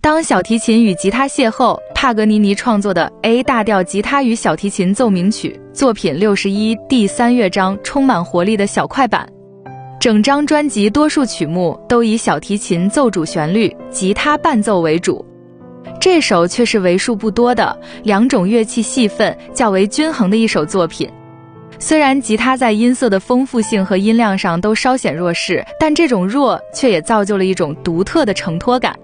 当小提琴与吉他邂逅，帕格尼尼创作的 A 大调吉他与小提琴奏鸣曲作品61第3乐章充满活力的小快板。整张专辑多数曲目都以小提琴奏主旋律，吉他伴奏为主。这首却是为数不多的两种乐器戏份较为均衡的一首作品。虽然吉他在音色的丰富性和音量上都稍显弱势，但这种弱却也造就了一种独特的承托感。